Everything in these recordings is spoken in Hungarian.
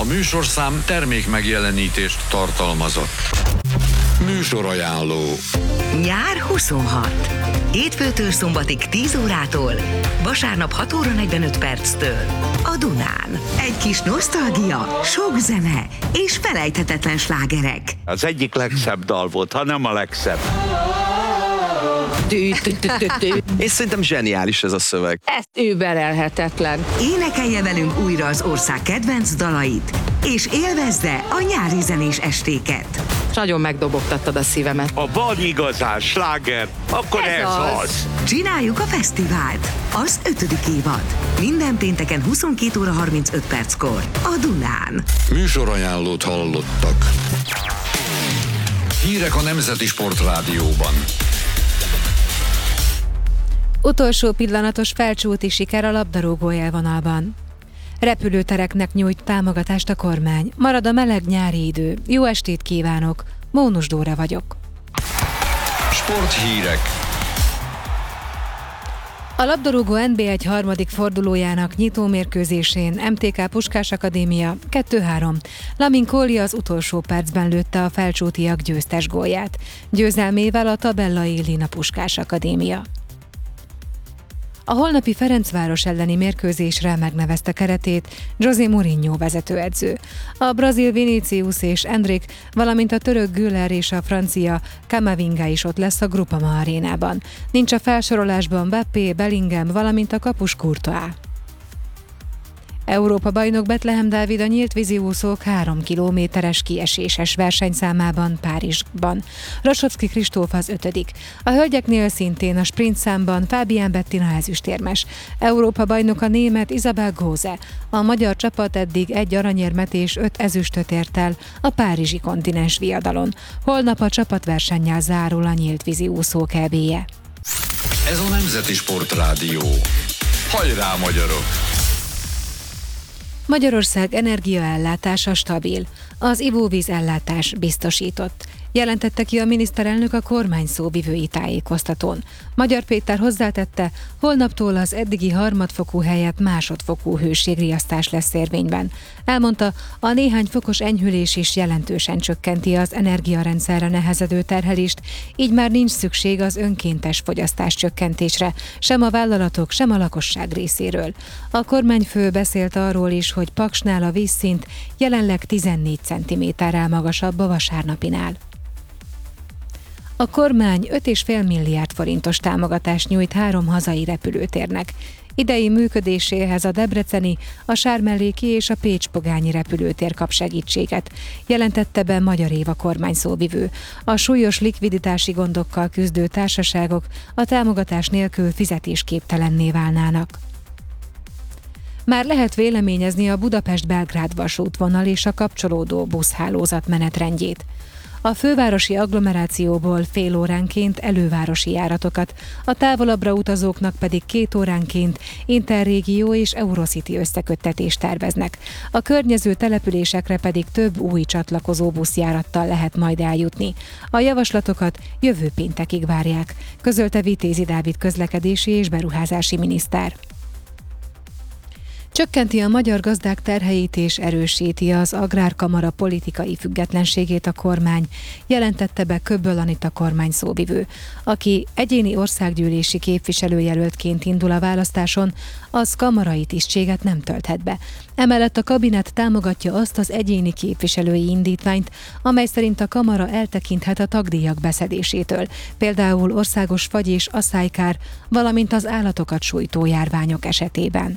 A műsorszám termék megjelenítést tartalmazott. Műsorajánló. Nyár 26. Hétfőtől szombatig 10 órától, vasárnap 6 óra 45 perctől. A Dunán. Egy kis nosztalgia, sok zene és felejthetetlen slágerek. Az egyik legszebb dal volt, ha nem a legszebb. És szerintem zseniális ez a szöveg. Ez überelhetetlen. Énekelje velünk újra az ország kedvenc dalait, és élvezze a nyári zenés estéket. Nagyon megdobogtattad a szívemet. Ha van igazán sláger, akkor ez az. Csináljuk a fesztivált. Az 5. évad. Minden pénteken 22 óra 35 perckor. A Dunán. Műsorajánlót hallottak. Hírek a Nemzeti Sportrádióban. Utolsó pillanatos felcsúti siker a labdarúgó élvonalban. Repülőtereknek nyújt támogatást a kormány. Marad a meleg nyári idő. Jó estét kívánok! Mónus Dóra vagyok. Sporthírek. A labdarúgó NB1 harmadik fordulójának nyitómérkőzésén MTK Puskás Akadémia 2-3. Lamin Kóli az utolsó percben lőtte a felcsútiak győztes gólját. Győzelmével a tabella élén a Puskás Akadémia. A holnapi Ferencváros elleni mérkőzésre megnevezte keretét José Mourinho vezetőedző. A brazil Vinicius és Endrick, valamint a török Güler és a francia Camavinga is ott lesz a Groupama arénában. Nincs a felsorolásban Mbappé, Bellingham, valamint a kapus Courtois. Európa-bajnok Betlehem Dávid a nyílt víziúszók 3 kilométeres kieséses versenyszámában Párizsban. Rasovszky Kristóf az 5. A hölgyeknél szintén a sprint számban Fábián Bettina ezüstérmes. Európa-bajnok a német Isabel Gose. A magyar csapat eddig 1 aranyérmet és 5 ezüstöt ért el a párizsi kontinens viadalon. Holnap a csapatversennyel zárul a nyílt víziúszók EB-je. Ez a Nemzeti Sportrádió. Hajrá, magyarok! Magyarország energiaellátása stabil, az ivóvíz ellátás biztosított, jelentette ki a miniszterelnök a kormány szóvivői tájékoztatón. Magyar Péter hozzátette, holnaptól az eddigi harmadfokú helyett másodfokú hőségriasztás lesz érvényben. Elmondta, a néhány fokos enyhülés is jelentősen csökkenti az energiarendszerre nehezedő terhelést, így már nincs szükség az önkéntes fogyasztás csökkentésre, sem a vállalatok, sem a lakosság részéről. A kormányfő beszélt arról is, hogy Paksnál a vízszint jelenleg 14 cm-rel magasabb a vasárnapinál. A kormány 5,5 milliárd forintos támogatást nyújt 3 hazai repülőtérnek. Idei működéséhez a debreceni, a sármelléki és a pécs-pogányi repülőtér kap segítséget, jelentette be Magyar Éva kormányszóvivő. A súlyos likviditási gondokkal küzdő társaságok a támogatás nélkül fizetésképtelenné válnának. Már lehet véleményezni a Budapest-Belgrád vasútvonal és a kapcsolódó buszhálózat menetrendjét. A fővárosi agglomerációból fél óránként elővárosi járatokat, a távolabbra utazóknak pedig 2 óránként Interrégió és Eurocity összeköttetést terveznek. A környező településekre pedig több új csatlakozó buszjárattal lehet majd eljutni. A javaslatokat jövő péntekig várják, közölte Vitézi Dávid közlekedési és beruházási miniszter. Csökkenti a magyar gazdák terheit és erősíti az Agrárkamara politikai függetlenségét a kormány, jelentette be Köbböl Anita kormányszóvivő. Aki egyéni országgyűlési képviselőjelöltként indul a választáson, az kamarai tisztséget nem tölthet be. Emellett a kabinet támogatja azt az egyéni képviselői indítványt, amely szerint a kamara eltekinthet a tagdíjak beszedésétől, például országos fagy- és asszálykár, valamint az állatokat sújtó járványok esetében.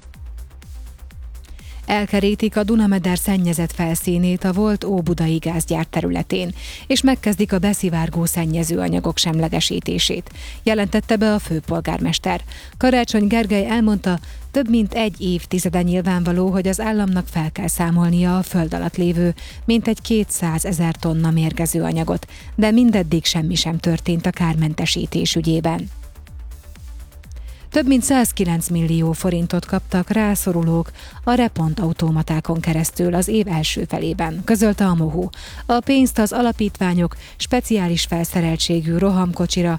Elkerítik a Dunameder szennyezett felszínét a volt óbudai gázgyár területén, és megkezdik a beszivárgó szennyezőanyagok semlegesítését, jelentette be a főpolgármester. Karácsony Gergely elmondta, több mint 1 évtizede nyilvánvaló, hogy az államnak fel kell számolnia a föld alatt lévő mintegy 200 000 tonna mérgező anyagot, de mindeddig semmi sem történt a kármentesítés ügyében. Több mint 109 millió forintot kaptak rászorulók a Repont automatákon keresztül az év első felében, közölte a MOHU. A pénzt az alapítványok speciális felszereltségű rohamkocsira,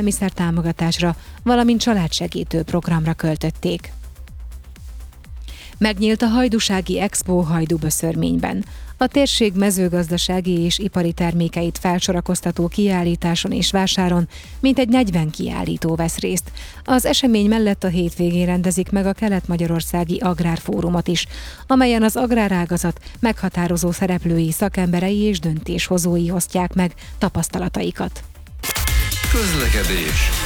élelmiszertámogatásra, valamint családsegítő programra költötték. Megnyílt a Hajdúsági Expo Hajdúböszörményben. A térség mezőgazdasági és ipari termékeit felsorakoztató kiállításon és vásáron mintegy 40 kiállító vesz részt. Az esemény mellett a hétvégén rendezik meg a Kelet-Magyarországi Agrárfórumot is, amelyen az agrárágazat meghatározó szereplői, szakemberei és döntéshozói osztják meg tapasztalataikat. Közlekedés.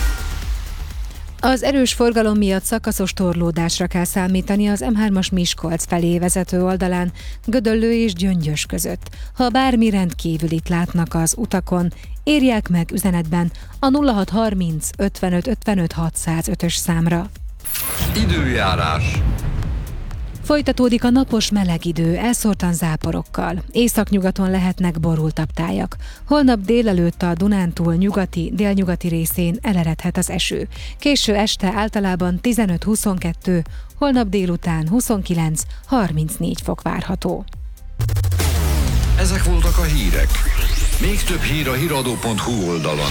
Az erős forgalom miatt szakaszos torlódásra kell számítani az M3-as Miskolc felé vezető oldalán, Gödöllő és Gyöngyös között. Ha bármi rendkívülit látnak az utakon, írják meg üzenetben a 0630 55 55 605-ös számra. Időjárás. Folytatódik a napos meleg idő, elszórtan záporokkal. Északnyugaton lehetnek borultabb tájak. Holnap délelőtt a Dunántúl nyugati, délnyugati részén eleredhet az eső. Késő este általában 15-22, holnap délután 29-34 fok várható. Ezek voltak a hírek. Még több hír a hiradó.hu oldalon.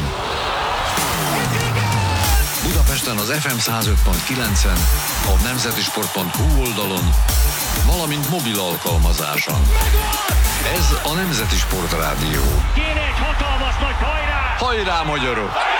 Budapesten az FM 105.9-en, a nemzetisport.hu oldalon, valamint mobil alkalmazáson. Ez a Nemzeti Sport Rádió. Kéne egy hatalmas nagy hajrá! Hajrá, magyarok!